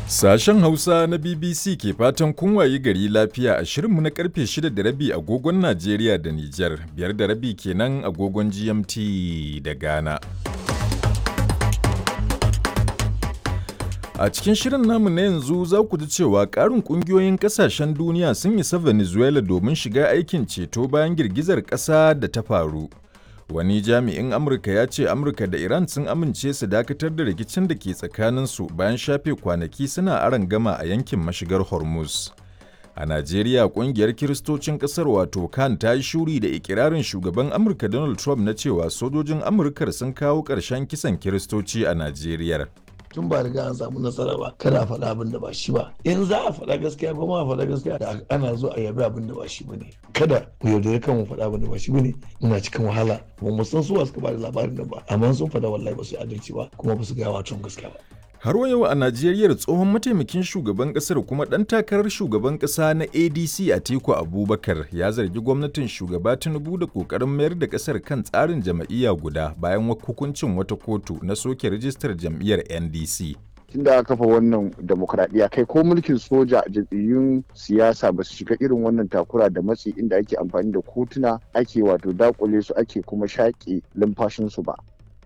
Sashen Hausa na BBC ke fatan kun wayi gari lafiya a shirinmu na karfe 6:30 agogon Najeriya da Nijar, 5:30 kenan agogon GMT da Ghana. A cikin shirin namu na yanzu za ku ji cewa ƙarin ƙungiyoyin ƙasashen duniya sun isa Venezuela domin shiga aikin ceto bayan girgizar ƙasa da ta faru. Wani jami'in Amurka ya ce Amurka da Iran sun amince su dakatar da rikicin da ke tsakaninsu bayan shafe kwanaki suna arangama a yankin mashigar Hormuz. A Najeriya, ƙungiyar Kiristocin ƙasar wato CAN ta yi shuri da ikirarin shugaban Amurka Donald Trump na cewa sojojin Amurkar sun kawo ƙarshen kisan Kiristoci a Najeriya. Tun ba riga an samu nasara ba kada a faɗa abin da ba shi ba, in za a faɗa gaskiya kuma a faɗa gaskiya da ana zo a yabi abin da ba shi bane. Kada ku yaudare kan mu faɗa abin da ba shi bane, muna cikin wahala ba mu san suwa suka ba da labarin nan ba, amma sun faɗa wallahi ba su yi adalci ba kuma ba su gaya wa gaskiya ba. Har wa yau a Najeriya, tsohon mataimakin shugaban kasar kuma ɗan takarar shugaban ƙasa na ADC Atiku Abubakar ya zargi gwamnatin shugaba Tinubu da ƙoƙarin mayar da ƙasar kan tsarin jam'iyya guda bayan hukuncin wata kotu na soke rijistar jam'iyyar NDC. Tun da aka kafa wannan demokradiyya kai ko mulkin soja jam'iyyun siyasa ba su shiga irin wannan takura da matsi inda ake amfani da kotuna ake wato dakule su ake kuma shaƙe lumfashinsu ba.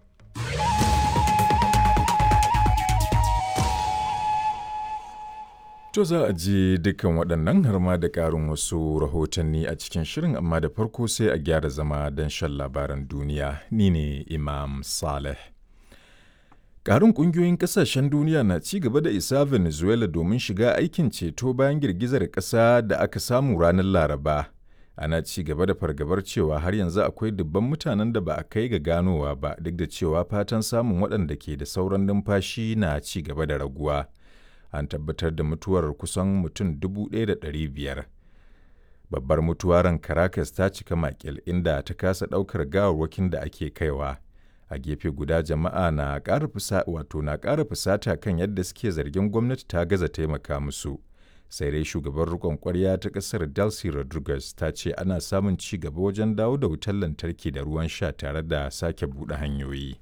To za a ji dukkan waɗannan har ma da ƙarin wasu rahotanni a cikin shirin, amma da farko sai a gyara zama don shan labaran duniya. Ni ne Imam Saleh. Ƙarin ƙungiyoyin ƙasashen duniya na ci gaba da isa Venezuela domin shiga aikin ceto bayan girgizar ƙasa da aka samu ranar Laraba. Ana ci gaba da fargabar cewa har yanzu akwai dubban mutanen da ba a kai ga ganowa ba, duk da cewa fatan samun waɗanda ke da sauran numfashi na ci gaba da raguwa. An tabbatar da mutuwar kusan mutum 1,500. Babbar mutuwaran Caracas ta cika makil inda ta kasa ɗaukar gawarwakin da ake kaiwa. A gefe guda jama'a na ƙara fusata kan yadda suke zargin gwamnati ta gaza taimaka musu. Sai dai shugaban riƙon ƙwarya ta ƙasar Delcy Rodriguez ta ce ana samun ci gaba wajen dawo da wutar lantarki da ruwan sha tare da sake buɗe hanyoyi.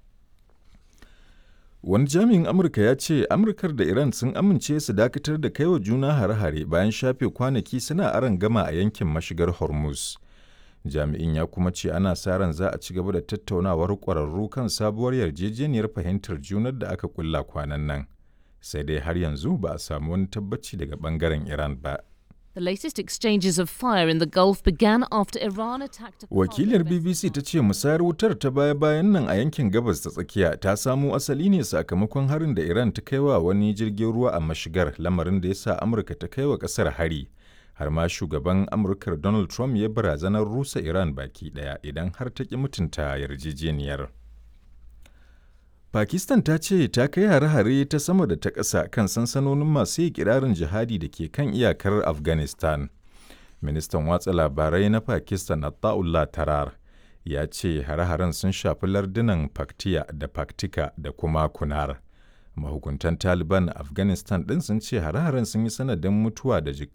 Wani jami'in Amurka ya ce Amurkar da Iran sun amince su dakatar da kaiwa juna hare-hare bayan shafe kwanaki suna arangama a yankin mashigar Hormuz. Jami'in ya kuma ce ana sa ran za a ci gaba da tattaunawar ƙwararru kan sabuwar yarjejeniyar fahimtar junar da aka kulla kwanan nan. Sai dai har yanzu ba a samu wani tabbaci daga ɓangaren Iran ba. The latest exchanges of fire in the Gulf began after Iran attacked a Wakilar BBC ta ce musayar wutar ta baya-bayan nan a yankin gabas ta tsakiya ta samo asali ne sakamakon harin da Iran ta kaiwa wani jirgin ruwa a mashigar, lamarin da ya sa Amurka ta kaiwa kasar hari. Har ma shugaban Amurkar Donald Trump ya barazanar rusa Iran baki daya idan har ta ki mutunta yarjejeniyar. Pakistan ta ce ta kai hare-hare ta sama da ta ƙasa kan sansanonin masu ikirarin jihadi da ke kan iyakar Afghanistan. Ministan watsa labarai na Pakistan Attaullah Tarar ya ce hare-haren sun shafi lardunan Paktiya da Paktika da kuma Kunar. Mahukuntan Taliban a Afghanistan ɗin sun ce hare-haren sun yi sanadin mutuwa da